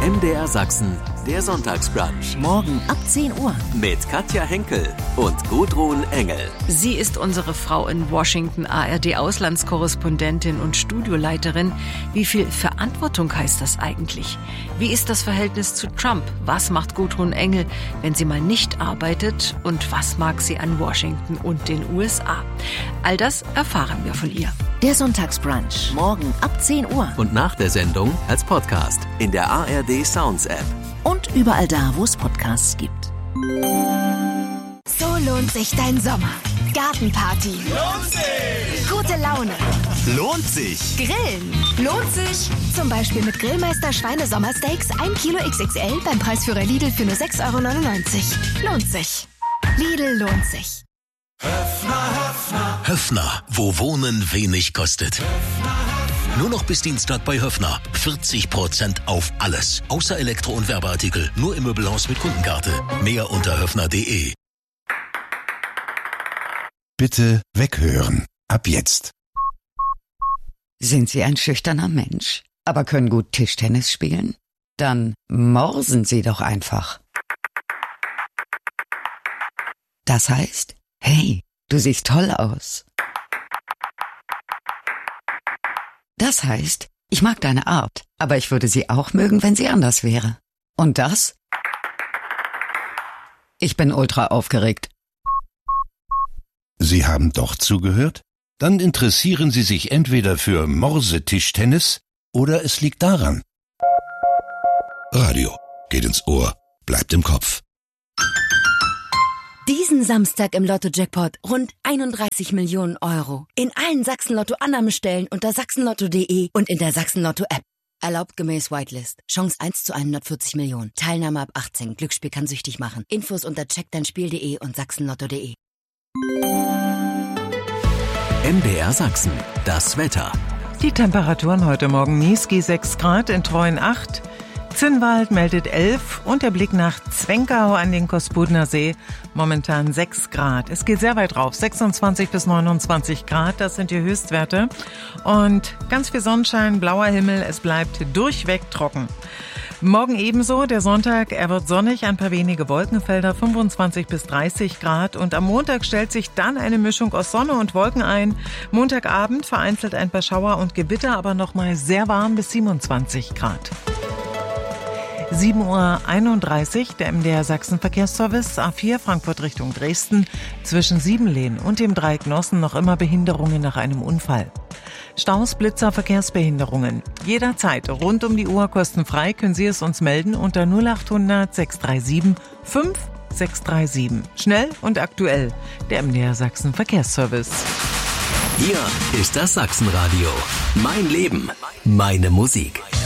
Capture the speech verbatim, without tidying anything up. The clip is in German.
M D R Sachsen, der Sonntagsbrunch. Morgen ab zehn Uhr. Mit Katja Henkel und Gudrun Engel. Sie ist unsere Frau in Washington, A R D-Auslandskorrespondentin und Studioleiterin. Wie viel Verantwortung heißt das eigentlich? Wie ist das Verhältnis zu Trump? Was macht Gudrun Engel, wenn sie mal nicht arbeitet? Und was mag sie an Washington und den U S A? All das erfahren wir von ihr. Der Sonntagsbrunch. Morgen ab zehn Uhr. Und nach der Sendung als Podcast in der A R D Sounds App. Und überall da, wo es Podcasts gibt. So lohnt sich dein Sommer. Gartenparty. Lohnt sich! Gute Laune. Lohnt sich! Grillen. Lohnt sich. Zum Beispiel mit Grillmeister Schweinesommersteaks ein Kilo X X L beim Preisführer Lidl für nur sechs Euro neunundneunzig. Lohnt sich. Lidl lohnt sich. Höffner, Höffner. Höffner, wo Wohnen wenig kostet. Höffner, Höffner. Nur noch bis Dienstag bei Höffner. vierzig Prozent auf alles. Außer Elektro- und Werbeartikel. Nur im Möbelhaus mit Kundenkarte. Mehr unter höffner punkt de. Bitte weghören. Ab jetzt. Sind Sie ein schüchterner Mensch, aber können gut Tischtennis spielen? Dann morsen Sie doch einfach. Das heißt, hey, du siehst toll aus. Das heißt, ich mag deine Art, aber ich würde sie auch mögen, wenn sie anders wäre. Und das? Ich bin ultra aufgeregt. Sie haben doch zugehört? Dann interessieren Sie sich entweder für Morsetischtennis oder es liegt daran. Radio geht ins Ohr, bleibt im Kopf. Diesen Samstag im Lotto-Jackpot rund einunddreißig Millionen Euro. In allen Sachsen-Lotto-Annahmestellen unter sachsenlotto punkt de und in der Sachsen-Lotto-App. Erlaubt gemäß Whitelist. Chance eins zu hundertvierzig Millionen. Teilnahme ab achtzehn. Glücksspiel kann süchtig machen. Infos unter check dein spiel punkt de und sachsenlotto punkt de. M D R Sachsen, das Wetter. Die Temperaturen heute Morgen: Niesky sechs Grad, in Treuen acht, Zinnwald meldet elf und der Blick nach Zwenkau an den Kospudner See momentan sechs Grad. Es geht sehr weit rauf, sechsundzwanzig bis neunundzwanzig Grad, das sind die Höchstwerte. Und ganz viel Sonnenschein, blauer Himmel, es bleibt durchweg trocken. Morgen ebenso, der Sonntag, er wird sonnig, ein paar wenige Wolkenfelder, fünfundzwanzig bis dreißig Grad. Und am Montag stellt sich dann eine Mischung aus Sonne und Wolken ein. Montagabend vereinzelt ein paar Schauer und Gewitter, aber nochmal sehr warm bis siebenundzwanzig Grad. sieben Uhr einunddreißig, der M D R Sachsen Verkehrsservice, A vier Frankfurt Richtung Dresden, zwischen Siebenlehn und dem Dreieck Nossen noch immer Behinderungen nach einem Unfall. Staus, Blitzer, Verkehrsbehinderungen. Jederzeit rund um die Uhr kostenfrei können Sie es uns melden unter null achthundert sechs drei sieben fünf sechs drei sieben. Schnell und aktuell, der M D R Sachsen Verkehrsservice. Hier ist das Sachsenradio. Mein Leben, meine Musik.